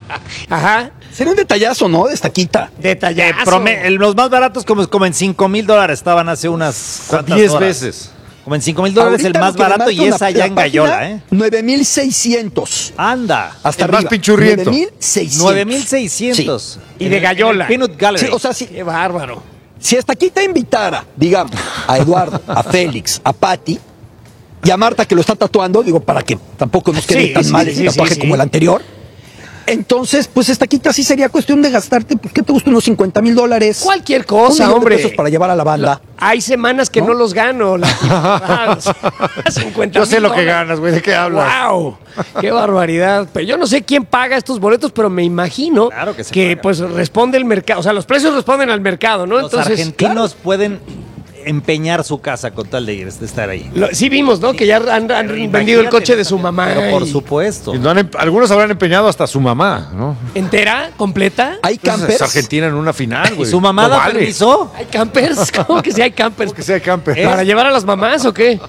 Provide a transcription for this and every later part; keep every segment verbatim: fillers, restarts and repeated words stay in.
Ajá. Sería un detallazo, ¿no? De estaquita. Detallazo. Eh, prome- el- los más baratos como, como en cinco mil dólares estaban hace unas cuantas diez horas. veces. Como en cinco mil dólares el Ahorita más lo que le barato marca y es una- allá la en página, Gallola, ¿eh? nueve mil seiscientos. Anda. Hasta El más arriba. pinchurriento. nueve mil seiscientos. nueve mil seiscientos. Y de Gallola. Peanut Gallery. Sí, o sea, si, Qué bárbaro. si Estaquita invitara, digamos, a Eduardo, a Félix, a Patti y a Marta, que lo está tatuando, digo, para que tampoco nos quede Sí, tan sí, mal sí, ese sí, tatuaje sí. como el anterior. Entonces, pues Estaquita sí sería cuestión de gastarte, pues, ¿qué te gusta? Unos cincuenta mil dólares. Cualquier Un cosa, millón de hombre. pesos para llevar a la banda. Hay semanas que no, ¿No? los gano. La, cincuenta Yo sé mil lo que dólares. ganas, güey. ¿De qué hablas? ¡Wow! ¡Qué barbaridad! Pero yo no sé quién paga estos boletos, pero me imagino Claro que se paga. pues responde el mercado. O sea, los precios responden al mercado, ¿no? Los Entonces, argentinos pueden empeñar su casa con tal de, ir- de estar ahí. lo- sí vimos, ¿no? Que ya han, han Pero vendido el imagínate, coche de su mamá. Pero por y- supuesto. Y no han em- algunos habrán empeñado hasta su mamá, ¿no? ¿Entera? ¿Completa? Hay Pues campers. es Argentina en una final, ¿Y güey. su mamá No da vale. permiso? ¿Hay campers? ¿Cómo que sí hay campers? Que sea camper. ¿Para llevar a las mamás o qué?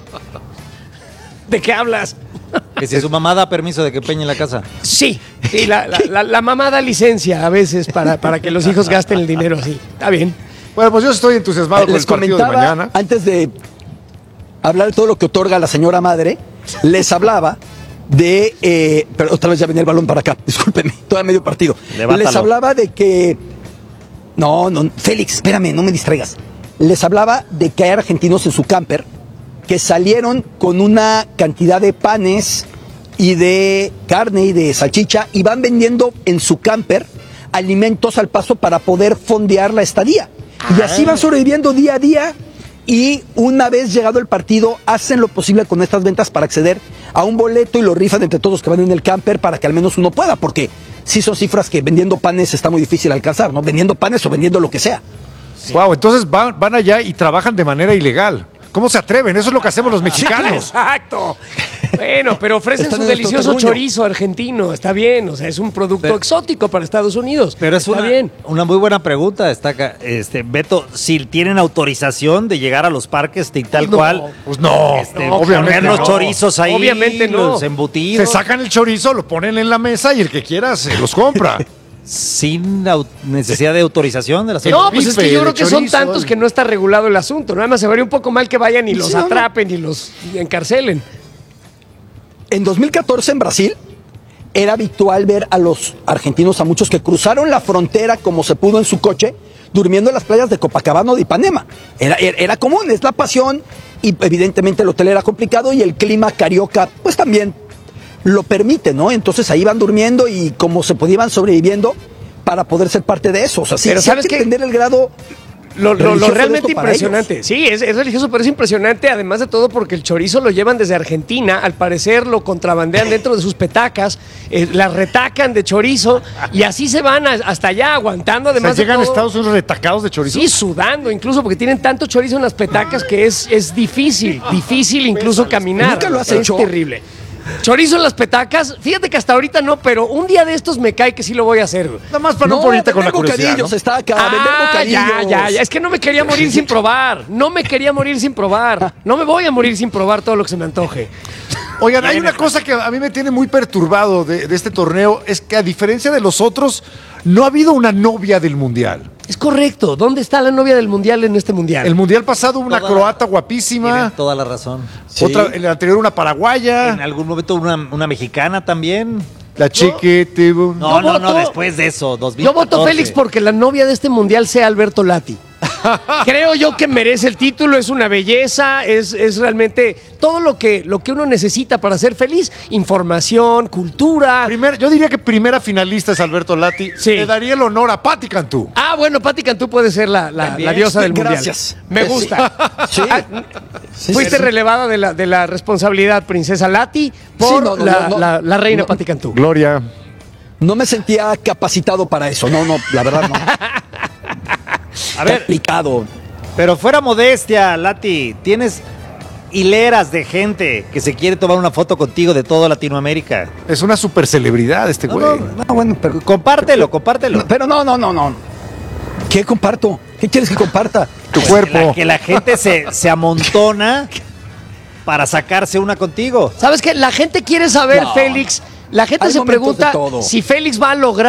¿De qué hablas? Que si su mamá da permiso de que empeñe la casa. Sí, sí, la, la, la- la mamá da licencia a veces para, para que los hijos gasten el dinero así. Está bien. Bueno, pues yo estoy entusiasmado con Les el partido de comentaba, mañana. antes de hablar de todo lo que otorga la señora madre, les hablaba de, eh, pero otra vez ya venía el balón para acá, discúlpenme, todavía medio partido. Levátalo. Les hablaba de que, no, no, Félix, espérame, no me distraigas. Les hablaba de que hay argentinos en su camper que salieron con una cantidad de panes y de carne y de salchicha y van vendiendo en su camper alimentos al paso para poder fondear la estadía. Y así van sobreviviendo día a día y una vez llegado el partido hacen lo posible con estas ventas para acceder a un boleto y lo rifan entre todos los que van en el camper para que al menos uno pueda, porque sí son cifras que vendiendo panes está muy difícil alcanzar, ¿no? Vendiendo panes o vendiendo lo que sea. Wow, entonces van, van allá y trabajan de manera ilegal. ¿Cómo se atreven? Eso es lo que hacemos los mexicanos. Exacto. Bueno, pero ofrecen Están su en nuestro delicioso terruño. chorizo argentino. Está bien. O sea, es un producto Pero- exótico para Estados Unidos. Pero es Está una, bien. una muy buena pregunta. Está acá, este, Beto, si tienen autorización de llegar a los parques y tal No. cual. Pues no, Este, no, poner obviamente los no. chorizos ahí. Obviamente no. Los Se embutidos. sacan el chorizo, lo ponen en la mesa y el que quiera se los compra. Sin au- necesidad de autorización de las El No, pues es que bife yo de creo que son chorizo, tantos el- que no está regulado el asunto. Nada más se vería un poco mal que vayan y los Sí, no, no. atrapen y los encarcelen. En dos mil catorce en Brasil era habitual ver a los argentinos, a muchos que cruzaron la frontera como se pudo en su coche, durmiendo en las playas de Copacabana o de Ipanema. Era, era, era común, es la pasión y evidentemente el hotel era complicado y el clima carioca pues también lo permite, ¿no? Entonces ahí van durmiendo y como se podían iban sobreviviendo para poder ser parte de eso. O sea, sí, Pero sí hay ¿sabes que qué? entender el grado Lo, lo- lo religioso de realmente esto para impresionante. Sí, es, es religioso, pero es impresionante, además de todo, porque el chorizo lo llevan desde Argentina. Al parecer lo contrabandean dentro de sus petacas, eh, las retacan de chorizo y así se van a- hasta allá, aguantando. O sea, Además de llegan a todo, Estados Unidos retacados de chorizo. sí, sudando, incluso porque tienen tanto chorizo en las petacas que es, es difícil, difícil incluso caminar. ¿Nunca lo has es hecho? terrible. Chorizo en las petacas, fíjate que hasta ahorita no, pero un día de estos me cae que sí lo voy a hacer. güey. Nada más para no, ponerte con la vender curiosidad, bocadillos, ¿no? está acá, vender Ah, bocadillos. ya, ya, ya. Es que no me quería morir sin probar. No me quería morir sin probar. No me voy a morir sin probar todo lo que se me antoje. Oigan, hay una cosa que a mí me tiene muy perturbado de, de este torneo, es que a diferencia de los otros, no ha habido una novia del Mundial. Es correcto. ¿Dónde está la novia del mundial en este mundial? El Mundial pasado una Toda la- croata Tienen guapísima, toda la razón. Sí. otra, en el anterior una paraguaya, En algún momento una, una mexicana también. la chiquete. No, Yo no, no, voto- después de eso, dos mil Yo catorce. voto Félix porque la novia de este mundial sea Alberto Lati. Creo yo que merece el título, es una belleza, es, es realmente todo lo que, lo que uno necesita para ser feliz. Información, cultura. Primer- yo diría que primera finalista es Alberto Lati. Sí. Le daría el honor a Patti Cantú. Ah, bueno, Patti Cantú puede ser la, la- También. la diosa del mundial. Gracias. Me Eh, sí. gusta. Sí. Ah, Sí, Fuiste sí, sí. relevada de la, de la responsabilidad, princesa Lati, por Sí, no, no, la, no, no. la- la reina No. Patti Cantú. Gloria. No me sentía capacitado para eso, no, no, la verdad no. A ver, Complicado. pero fuera modestia, Lati, tienes hileras de gente que se quiere tomar una foto contigo de toda Latinoamérica. Es una super celebridad este No, güey. no, No, bueno, pero, Compártelo, compártelo. pero no, no, no, no. ¿Qué comparto? ¿Qué quieres que comparta? Tu Pues cuerpo. Que la, que la gente se, se amontona para sacarse una contigo. ¿Sabes qué? La gente quiere saber, No. Félix. La gente Hay se momentos de pregunta todo. si Félix va a lograr